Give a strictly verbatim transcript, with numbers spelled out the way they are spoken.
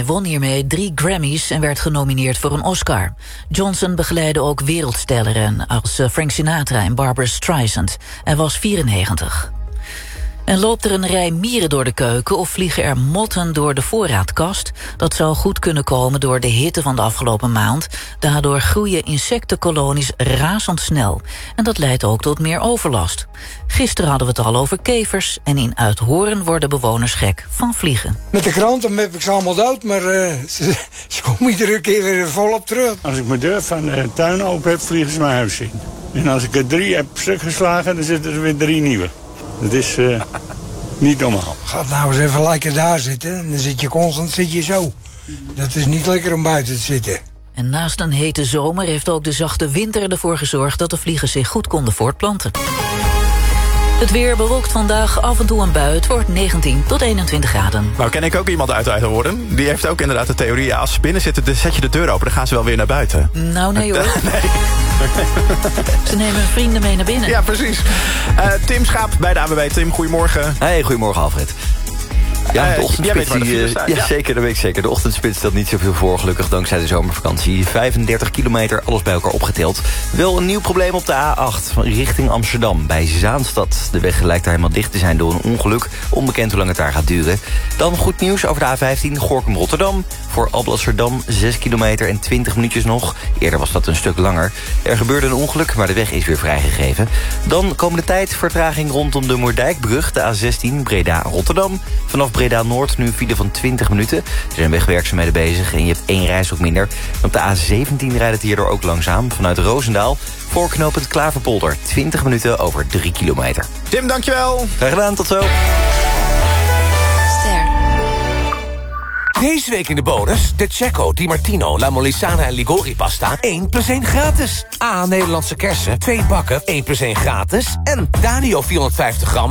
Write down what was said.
Hij won hiermee drie Grammys en werd genomineerd voor een Oscar. Johnson begeleidde ook wereldsterren als Frank Sinatra en Barbra Streisand. Hij was vierennegentig. En loopt er een rij mieren door de keuken of vliegen er motten door de voorraadkast? Dat zou goed kunnen komen door de hitte van de afgelopen maand. Daardoor groeien insectenkolonies razendsnel. En dat leidt ook tot meer overlast. Gisteren hadden we het al over kevers en in Uithoorn worden bewoners gek van vliegen. Met de kranten heb ik ze allemaal dood, maar uh, ze, ze komen iedere keer weer volop terug. Als ik mijn deur van de tuin open heb, vliegen ze mijn huis in. En als ik er drie heb stuk geslagen, dan zitten er weer drie nieuwe. Dat is uh, niet normaal. Ga nou eens even lekker daar zitten en dan zit je constant zit je zo. Dat is niet lekker om buiten te zitten. En naast een hete zomer heeft ook de zachte winter ervoor gezorgd dat de vliegen zich goed konden voortplanten. Het weer bewolkt vandaag, af en toe een bui. Het wordt negentien tot eenentwintig graden. Nou ken ik ook iemand uit Uithoorn. Die heeft ook inderdaad de theorie, ja, als ze binnen zitten, dan zet je de deur open, dan gaan ze wel weer naar buiten. Nou, nee hoor. Nee. Ze nemen hun vrienden mee naar binnen. Ja, precies. Uh, Tim Schaap bij de A W B. Tim, goedemorgen. Hey, goedemorgen Alfred. Ja, de ochtendspits, uh, die, uh, ja, zeker, dat weet ik zeker. De ochtendspits stelt niet zoveel voor, gelukkig, dankzij de zomervakantie. vijfendertig kilometer, alles bij elkaar opgeteld. Wel een nieuw probleem op de A acht, van richting Amsterdam, bij Zaanstad. De weg lijkt daar helemaal dicht te zijn door een ongeluk. Onbekend hoe lang het daar gaat duren. Dan goed nieuws over de A vijftien, Gorinchem-Rotterdam. Voor Alblasserdam, zes kilometer en twintig minuutjes nog. Eerder was dat een stuk langer. Er gebeurde een ongeluk, maar de weg is weer vrijgegeven. Dan komende tijd vertraging rondom de Moerdijkbrug, de A zestien, Breda-Rotterdam. Vanaf Breda-Noord nu een file van twintig minuten. Er zijn wegwerkzaamheden bezig en je hebt één reis ook minder. Op de A zeventien rijdt het hierdoor ook langzaam. Vanuit Roosendaal, voorknopend Klaverpolder. twintig minuten over drie kilometer. Tim, dankjewel. Graag gedaan, tot zo. Deze week in de bonus, de Cecco, Di Martino, La Molisana en Ligori pasta, één plus één gratis. A, Nederlandse kersen, twee bakken, één plus één gratis. En Danio vierhonderdvijftig gram,